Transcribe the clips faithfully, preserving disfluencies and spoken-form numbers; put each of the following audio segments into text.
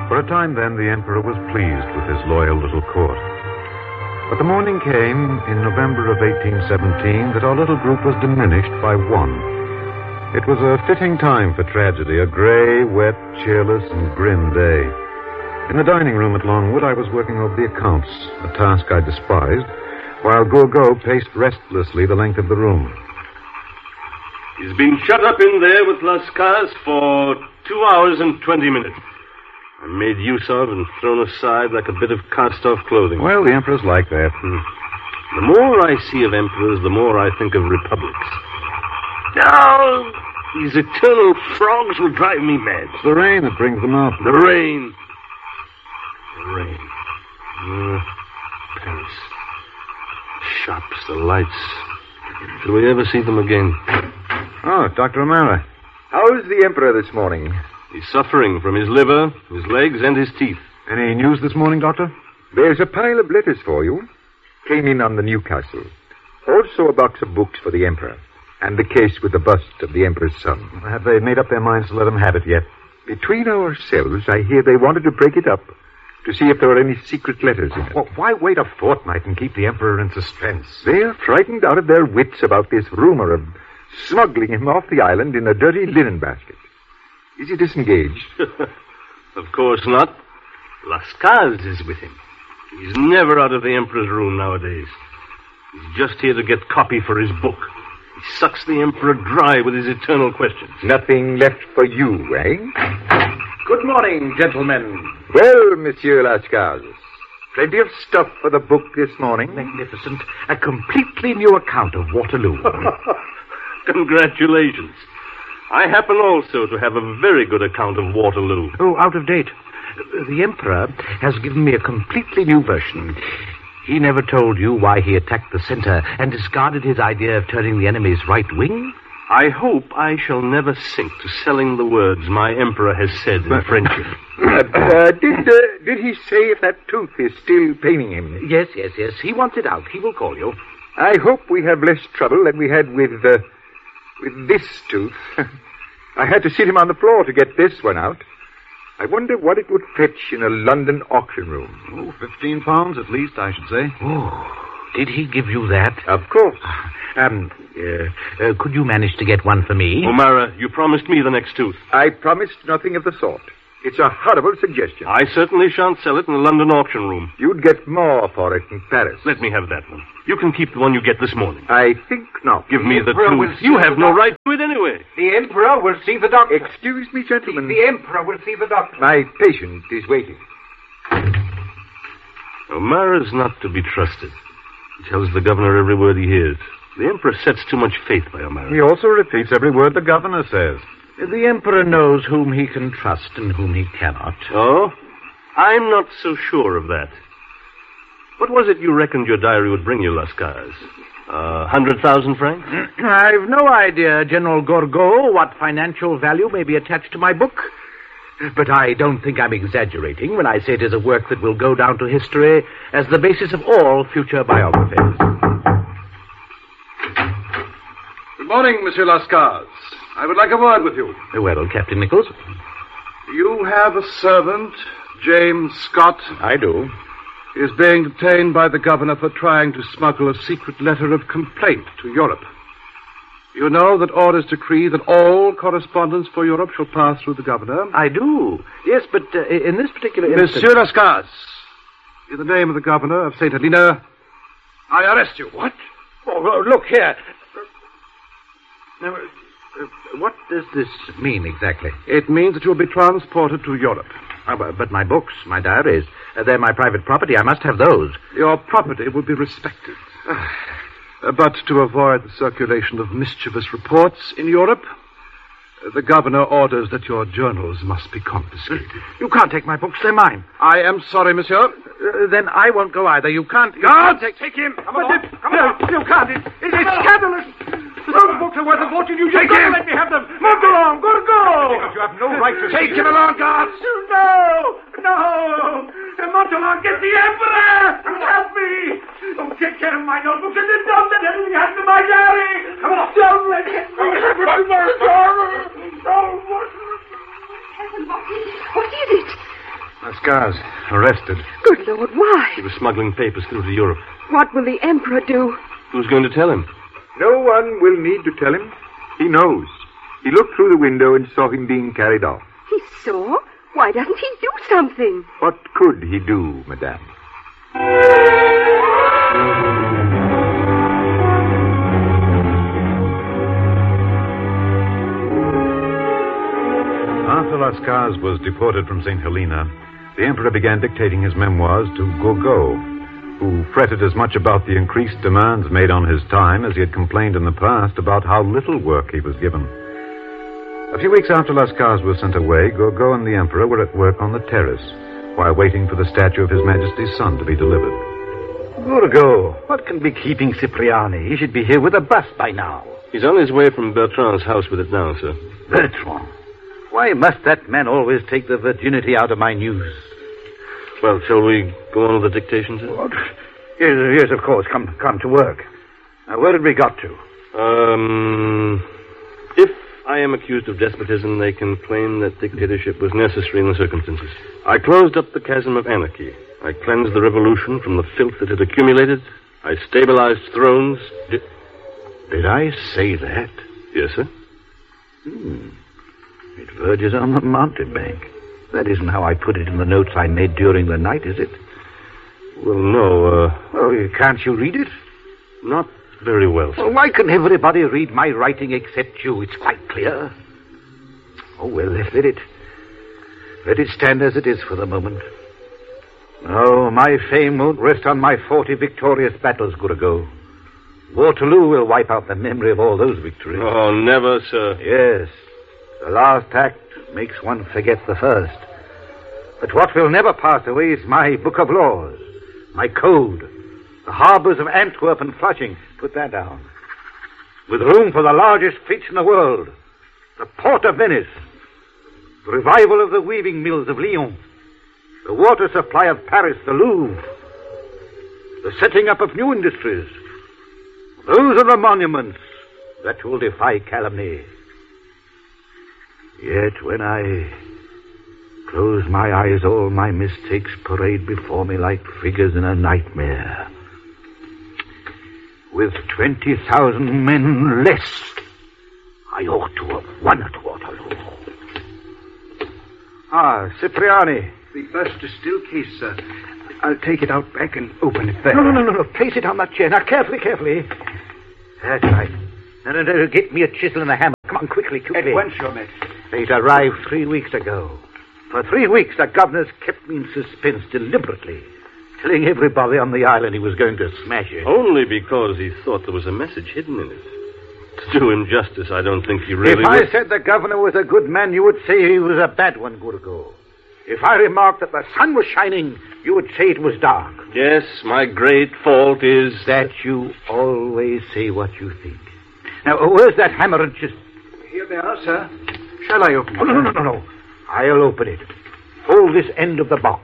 For a time then, the emperor was pleased with his loyal little court. But the morning came in November of eighteen seventeen that our little group was diminished by one. It was a fitting time for tragedy, a gray, wet, cheerless, and grim day. In the dining room at Longwood, I was working over the accounts, a task I despised, while Gourgaud paced restlessly the length of the room. He's been shut up in there with Lascars for two hours and twenty minutes. I'm made use of and thrown aside like a bit of cast-off clothing. Well, the emperor's like that. Hmm. The more I see of emperors, the more I think of republics. Now, these eternal frogs will drive me mad. It's the rain that brings them out. The rain. The rain. Uh, Paris. Shops, the lights. Shall we ever see them again? Oh, Doctor O'Mara. How's the emperor this morning? He's suffering from his liver, his legs, and his teeth. Any news this morning, Doctor? There's a pile of letters for you. Came in on the Newcastle. Also a box of books for the emperor. And the case with the bust of the emperor's son. Have they made up their minds to let him have it yet? Between ourselves, I hear they wanted to break it up to see if there were any secret letters in it. Well, why wait a fortnight and keep the emperor in suspense? They're frightened out of their wits about this rumor of smuggling him off the island in a dirty linen basket. Is he disengaged? Of course not. Lascars is with him. He's never out of the emperor's room nowadays. He's just here to get copy for his book. He sucks the emperor dry with his eternal questions. Nothing left for you, eh? Good morning, gentlemen. Well, Monsieur Lascars, plenty of stuff for the book this morning. Magnificent. A completely new account of Waterloo. Congratulations. I happen also to have a very good account of Waterloo. Oh, out of date. The Emperor has given me a completely new version. He never told you why he attacked the center and discarded his idea of turning the enemy's right wing? I hope I shall never sink to selling the words my emperor has said in friendship. Uh, uh, did, uh, did he say if that tooth is still paining him? Yes, yes, yes. He wants it out. He will call you. I hope we have less trouble than we had with, uh, with this tooth. I had to sit him on the floor to get this one out. I wonder what it would fetch in a London auction room. Oh, fifteen pounds at least, I should say. Oh, did he give you that? Of course. Um, uh, uh, could you manage to get one for me? O'Mara, you promised me the next tooth. I promised nothing of the sort. It's a horrible suggestion. I certainly shan't sell it in the London auction room. You'd get more for it in Paris. Let me have that one. You can keep the one you get this morning. I think not. Give me the tooth. You have no right to it anyway. The Emperor will see the doctor. Excuse me, gentlemen. The Emperor will see the doctor. My patient is waiting. O'Mara's not to be trusted. He tells the governor every word he hears. The Emperor sets too much faith by O'Mara. He also repeats every word the governor says. The Emperor knows whom he can trust and whom he cannot. Oh? I'm not so sure of that. What was it you reckoned your diary would bring you, Lascars? A uh, hundred thousand francs? I've no idea, General Gourgaud, what financial value may be attached to my book. But I don't think I'm exaggerating when I say it is a work that will go down to history as the basis of all future biographies. Good morning, Monsieur Lascars. I would like a word with you. Well, Captain Nichols? You have a servant, James Scott. I do. He is being detained by the governor for trying to smuggle a secret letter of complaint to Europe. You know that orders decree that all correspondence for Europe shall pass through the governor? I do. Yes, but uh, in this particular instance... Monsieur Lascars, in the name of the governor of Saint Helena, I arrest you. What? Oh, look here. Now, uh, what does this mean exactly? It means that you'll be transported to Europe. Oh, but, but my books, my diaries, uh, they're my private property. I must have those. Your property will be respected. uh, but to avoid the circulation of mischievous reports in Europe, uh, the governor orders that your journals must be confiscated. You can't take my books. They're mine. I am sorry, monsieur. Uh, then I won't go either. You can't... You Guards! can't take, take him! Come but on! It, Come no, on! you can't. It, it, it's scandalous. Those books are worth a fortune. You just Take him. let me have them. Move along. Go, go. You have no right to... Take him along, guards. No! No! Montalon, get the Emperor! Help me! Oh, take care of my notebooks and then don't let anything happen to my diary! Come on! Don't let it... What is it? Lascars, arrested. Good Lord, why? He was smuggling papers through to Europe. What will the Emperor do? Who's going to tell him? No one will need to tell him. He knows. He looked through the window and saw him being carried off. He saw? Why doesn't he do something? What could he do, madame? After Lascars was deported from Saint Helena, the Emperor began dictating his memoirs to Gourgaud, who fretted as much about the increased demands made on his time as he had complained in the past about how little work he was given. A few weeks after Lascars was sent away, Gourgaud and the Emperor were at work on the terrace, while waiting for the statue of His Majesty's son to be delivered. Gourgaud, what can be keeping Cipriani? He should be here with a bus by now. He's on his way from Bertrand's house with it now, sir. Bertrand? Why must that man always take the virginity out of my news? Well, shall we go on with the dictation, sir? What? Yes, yes, of course. Come, come to work. Now, where did we got to? Um, if I am accused of despotism, they can claim that dictatorship was necessary in the circumstances. I closed up the chasm of anarchy. I cleansed the revolution from the filth that had accumulated. I stabilized thrones. Did, did I say that? Yes, sir. Hmm. It verges on the mountebank. That isn't how I put it in the notes I made during the night, is it? Well, no, uh... Oh, can't you read it? Not very well, sir. Well, why can everybody read my writing except you? It's quite clear. Oh, well, let it... Let it stand as it is for the moment. No, my fame won't rest on my forty victorious battles, Gourgaud. Waterloo will wipe out the memory of all those victories. Oh, never, sir. Yes. The last act makes one forget the first. But what will never pass away is my book of laws, my code, the harbors of Antwerp and Flushing. Put that down. With room for the largest fleets in the world, the port of Venice, the revival of the weaving mills of Lyon, the water supply of Paris, the Louvre, the setting up of new industries. Those are the monuments that will defy calumny. Yet when I close my eyes, all my mistakes parade before me like figures in a nightmare. With twenty thousand men less, I ought to have won at Waterloo. Ah, Cipriani. The first distilled case, sir. I'll take it out back and open it there. No, no, no, no, no. Place it on that chair. Now, carefully, carefully. That's right. No, no, no. Get me a chisel and a hammer. Come on, quickly, quickly. At once, Your Majesty. It arrived three weeks ago. For three weeks, the governor's kept me in suspense deliberately, telling everybody on the island he was going to smash it. Only because he thought there was a message hidden in it. To do him justice, I don't think he really If I would. said the governor was a good man, you would say he was a bad one, Gourgaud. If I remarked that the sun was shining, you would say it was dark. Yes, my great fault is... That you always say what you think. Now, where's that hammer and chisel? Here they are, sir. Shall I open it? Oh, no, no, no, no, no. I'll open it. Hold this end of the box.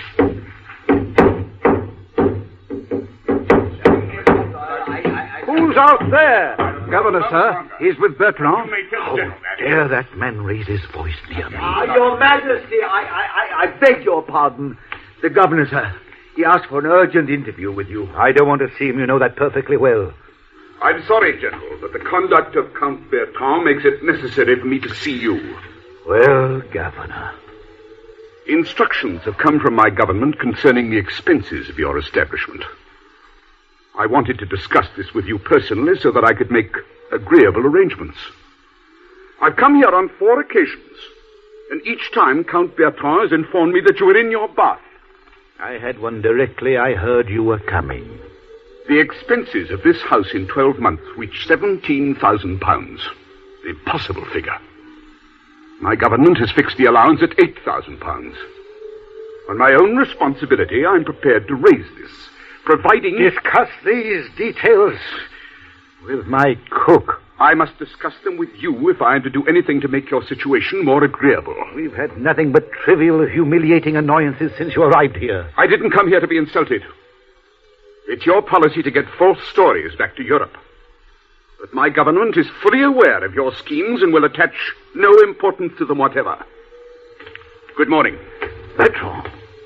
Who's out there? Governor, sir. He's with Bertrand. How dare that man raise his voice near me? Ah, Your Majesty, I, I, I beg your pardon. The governor, sir. He asked for an urgent interview with you. I don't want to see him. You know that perfectly well. I'm sorry, General, but the conduct of Count Bertrand makes it necessary for me to see you. Well, Governor. Instructions have come from my government concerning the expenses of your establishment. I wanted to discuss this with you personally so that I could make agreeable arrangements. I've come here on four occasions, and each time Count Bertrand has informed me that you were in your bath. I had one directly I heard you were coming. The expenses of this house in twelve months reach seventeen thousand pounds. The impossible figure. My government has fixed the allowance at eight thousand pounds. On my own responsibility, I'm prepared to raise this, providing... Discuss these details with my cook. I must discuss them with you if I am to do anything to make your situation more agreeable. We've had nothing but trivial, humiliating annoyances since you arrived here. I didn't come here to be insulted. It's your policy to get false stories back to Europe. But my government is fully aware of your schemes and will attach no importance to them whatever. Good morning. Bertrand,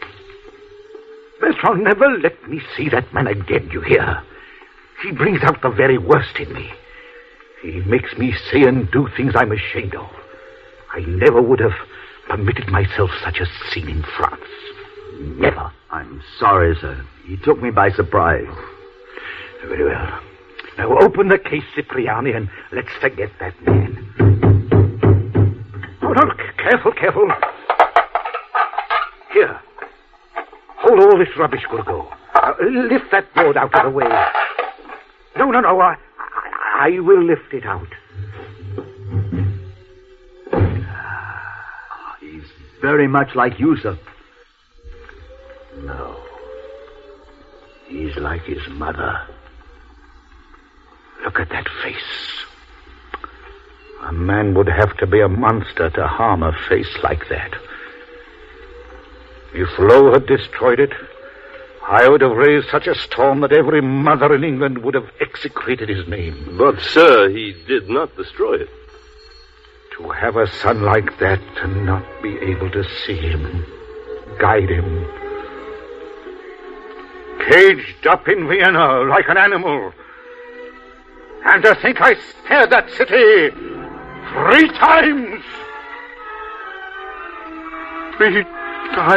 shall never let me see that man again, you hear? He brings out the very worst in me. He makes me say and do things I'm ashamed of. I never would have permitted myself such a scene in France. Never. I'm sorry, sir. He took me by surprise. Very well. Now open the case, Cipriani, and let's forget that man. Oh, no, careful, careful. Here. Hold all this rubbish, Gorgo. Uh, lift that board out of the way. No, no, no. I, I, I will lift it out. He's very much like you, sir. No. He's like his mother. Look at that face. A man would have to be a monster to harm a face like that. If Lowe had destroyed it, I would have raised such a storm that every mother in England would have execrated his name. But, sir, he did not destroy it. To have a son like that and not be able to see him, guide him. Caged up in Vienna like an animal. And to think I spared that city three times! Three